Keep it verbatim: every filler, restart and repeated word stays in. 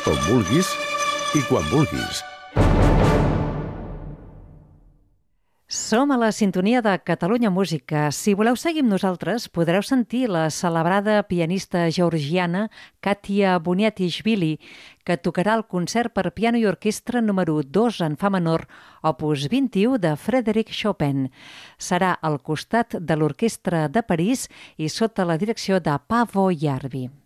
on vulguis i quan vulguis. Som a la sintonia de Catalunya Música. Si voleu seguir amb nosaltres, podreu sentir la celebrada pianista georgiana Katia Buniatishvili, que tocarà el concert per piano i orquestra número dos en fa menor, opus vint-i-u de Frédéric Chopin. Serà al costat de l'Orquestra de París i sota la direcció de Paavo Järvi.